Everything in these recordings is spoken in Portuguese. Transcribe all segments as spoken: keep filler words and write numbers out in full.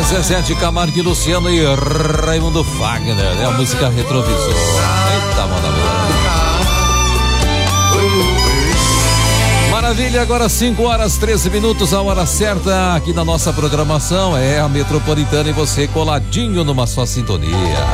Zezé de Camargo e Luciano e Raimundo Fagner, né? A música Retrovisor. Eita, manda Maravilha, agora cinco horas treze minutos, a hora certa aqui na nossa programação é a Metropolitana e você coladinho numa só sintonia.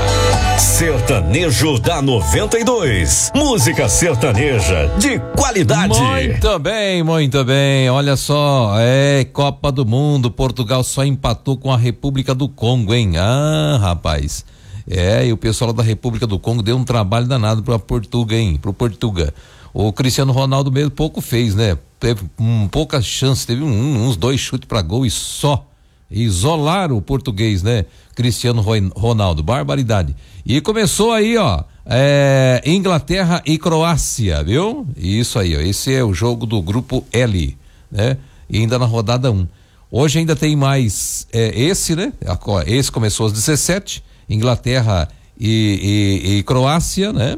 Sertanejo da noventa e dois, música sertaneja de qualidade. Muito bem, muito bem, olha só, é Copa do Mundo, Portugal só empatou com a República do Congo, hein? Ah, rapaz, é, e o pessoal da República do Congo deu um trabalho danado pra Portugal, hein? Pro Portugal. O Cristiano Ronaldo mesmo pouco fez, né? Teve um, poucas chances, teve um, uns dois chutes pra gol e só. Isolaram o português, né? Cristiano Ronaldo, barbaridade. E começou aí, ó, é, Inglaterra e Croácia, viu? Isso aí, ó, esse é o jogo do grupo L, né? E ainda na rodada um. Hoje ainda tem mais, é, esse, né? Esse começou às dezessete, Inglaterra e, e, e Croácia, né?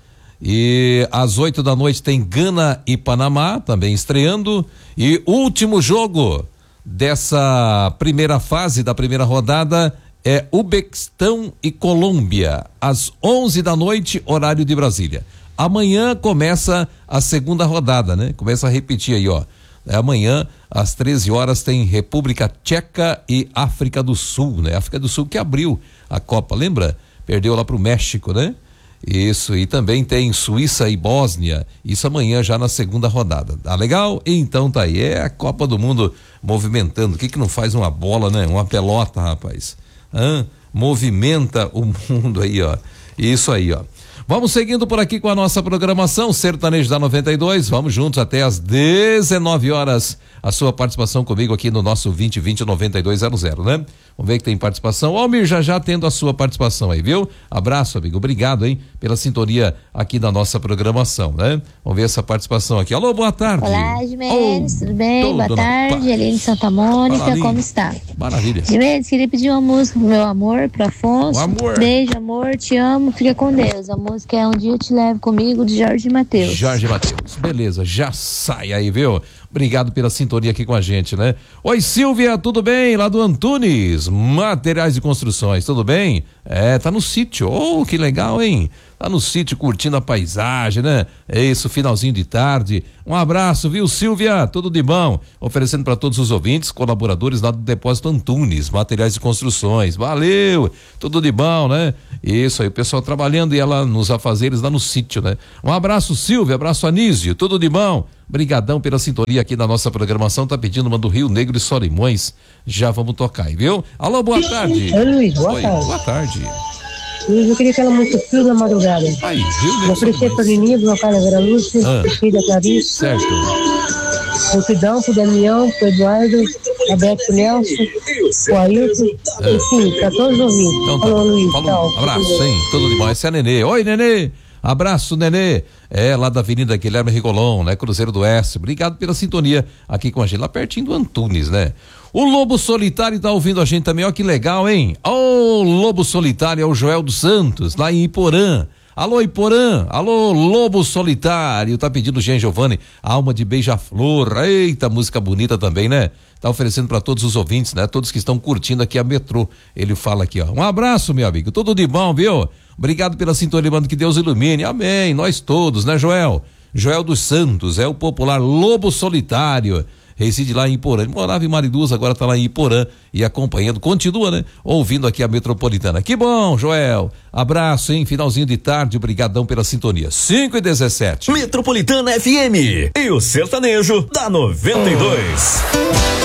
E às oito da noite tem Gana e Panamá também estreando. E último jogo dessa primeira fase, da primeira rodada, é Uzbequistão e Colômbia, às onze da noite, horário de Brasília. Amanhã começa a segunda rodada, né? Começa a repetir aí, ó. É, amanhã, às treze horas, tem República Tcheca e África do Sul, né? África do Sul que abriu a Copa, lembra? Perdeu lá pro México, né? Isso, e também tem Suíça e Bósnia, isso amanhã já na segunda rodada, tá legal? Então tá aí, é a Copa do Mundo movimentando, o que que não faz uma bola, né? Uma pelota, rapaz, Hã? Movimenta o mundo aí, ó, isso aí, ó. Vamos seguindo por aqui com a nossa programação Sertanejo da noventa e dois, vamos juntos até às dezenove horas, a sua participação comigo aqui no nosso vinte vinte noventa e dois zero zero, né? Vamos ver que tem participação. Almir, já já tendo a sua participação aí, viu? Abraço, amigo. Obrigado, hein? Pela sintonia aqui na nossa programação, né? Vamos ver essa participação aqui. Alô, boa tarde. Olá, Jimenez, oh, tudo bem? Boa tarde. Eline Santa Mônica, Maravilha. Como está? Maravilha. Jimenez, queria pedir uma música pro meu amor, pro Afonso. O amor. Beijo, amor, te amo, fica com Deus. A música é Um Dia Eu Te Levo Comigo, de Jorge Mateus. Jorge Mateus. Beleza, já sai aí, viu? Obrigado pela sintonia aqui com a gente, né? Oi, Silvia, tudo bem? Lá do Antunes, Materiais de Construções, tudo bem? É, tá no sítio, oh, que legal, hein? Tá no sítio curtindo a paisagem, né? É isso, finalzinho de tarde. Um abraço, viu, Silvia? Tudo de bom. Oferecendo para todos os ouvintes, colaboradores lá do Depósito Antunes, Materiais de Construções. Valeu! Tudo de bom, né? Isso aí, o pessoal trabalhando e ela nos afazeres lá no sítio, né? Um abraço, Silvia, abraço, Anísio, tudo de bom. Brigadão pela sintonia aqui na nossa programação, tá pedindo uma do Rio Negro e Solimões, já vamos tocar aí, viu? Alô, boa tarde. Oi, Luiz, boa Oi, tarde. Boa tarde. Luiz, eu queria aquela música Frio da Madrugada. Aí, Rio Negro Eu ofereci pra Lininha, do meu pai, Vera Lúcia, ah, filha Clarice. Certo. Pro Pidão, pro Damião, pro Eduardo, a Beto, pro Nelson, pro Ailton, É. enfim, pra todos os ouvintes. Então tá. Falou, Luiz, Falou. tchau. Abraço, hein? Tudo de bom. Essa é a Nenê. Oi, Nenê. Abraço, Nenê. É, lá da Avenida Guilherme Rigolon, né? Cruzeiro do Oeste. Obrigado pela sintonia aqui com a gente, lá pertinho do Antunes, né? O Lobo Solitário tá ouvindo a gente também, ó, que legal, hein? Ô, oh, Lobo Solitário é o Joel dos Santos, lá em Iporã. Alô, Iporã, alô, Lobo Solitário, tá pedindo Jean Giovanni, Alma de Beija-Flor, eita, música bonita também, né? Tá oferecendo para todos os ouvintes, né? Todos que estão curtindo aqui a Metrô, ele fala aqui, ó, um abraço, meu amigo, tudo de bom, viu? Obrigado pela sintonia, mano, que Deus ilumine, amém, nós todos, né, Joel? Joel dos Santos, é o popular Lobo Solitário, reside lá em Iporã, ele morava em Mariduza, agora tá lá em Iporã e acompanhando, continua, né? Ouvindo aqui a Metropolitana. Que bom, Joel. Abraço, hein? Finalzinho de tarde, obrigadão pela sintonia. cinco e dezessete. Metropolitana F M e o sertanejo da noventa e dois.